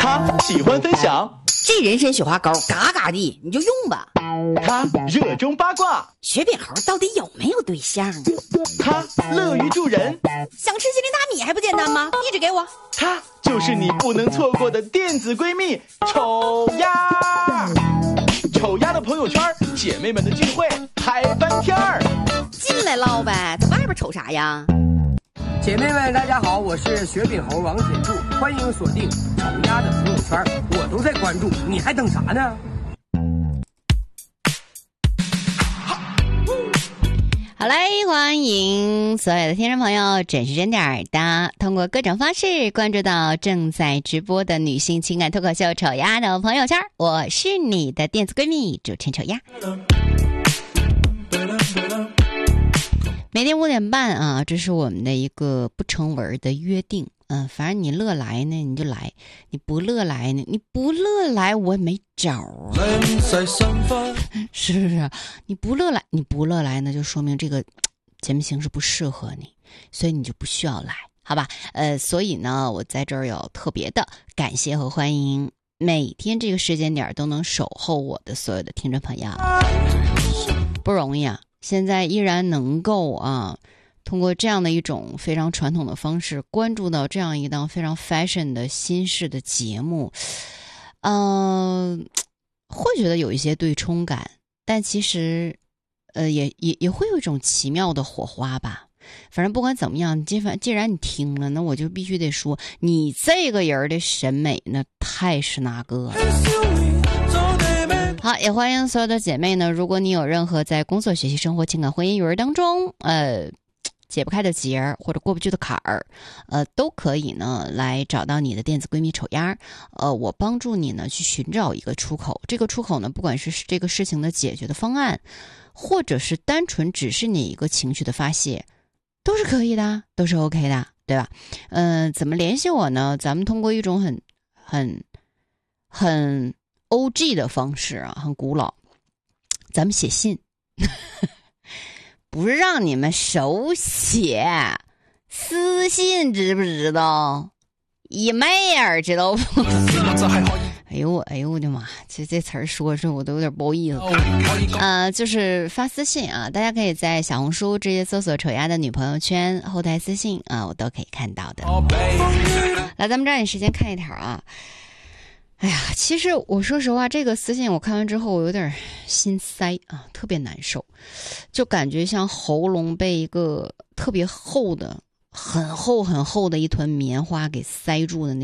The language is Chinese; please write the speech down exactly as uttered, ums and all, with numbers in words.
他喜欢分享， 这人参雪花膏嘎嘎的，你就用吧。 他热衷八卦， 雪饼猴到底有没有对象？ 他乐于助人， 想吃心灵大米还不简单吗？地址给我。 他就是你不能错过的电子闺蜜丑丫。丑丫的朋友圈，姐妹们的聚会，嗨翻天儿。 进来唠呗，在外边瞅啥呀？ 姐妹们，大家好，我是雪饼猴王铁柱，欢迎锁定丑丫的朋友圈，我都在关注，你还等啥呢？ 好嘞，欢迎所有的听众朋友准时准点的通过各种方式关注到正在直播的女性情感脱口秀丑丫的朋友圈，我是你的电子闺蜜主持人丑丫。每天五点半啊，这是我们的一个不成文的约定。嗯、呃，反正你乐来呢你就来，你不乐来呢你不乐来我也没招啊，是不是？你不乐来你不乐来呢，就说明这个节目形式不适合你，所以你就不需要来，好吧？呃，所以呢，我在这儿有特别的感谢和欢迎每天这个时间点都能守候我的所有的听众朋友，不容易啊！现在依然能够啊，通过这样的一种非常传统的方式关注到这样一档非常 fashion 的新式的节目，嗯、呃，会觉得有一些对冲感，但其实，呃，也也也会有一种奇妙的火花吧。反正不管怎么样，既然既然你听了，那我就必须得说，你这个人的审美呢，太是那个。好，也欢迎所有的姐妹呢，如果你有任何在工作、学习、生活、情感、婚姻、育儿当中，呃。解不开的结儿或者过不去的坎儿，呃，都可以呢来找到你的电子闺蜜丑丫，呃，我帮助你呢去寻找一个出口。这个出口呢，不管是这个事情的解决的方案，或者是单纯只是你一个情绪的发泄，都是可以的，都是 OK 的，对吧？嗯、呃，怎么联系我呢？咱们通过一种很很很 O G 的方式啊，很古老，咱们写信。不是让你们手写私信，知不知道？一妹儿知道不？哎呦我，哎呦我的妈！这这词儿说说我都有点不好意思。呃，就是发私信啊，大家可以在小红书直接搜索“丑丫的女朋友圈”后台私信啊，我都可以看到的。来，咱们抓紧时间看一条啊。哎呀，其实我说实话，这个私信我看完之后，我有点心塞啊，特别难受，就感觉像喉咙被一个特别厚的、很厚很厚的一团棉花给塞住的那。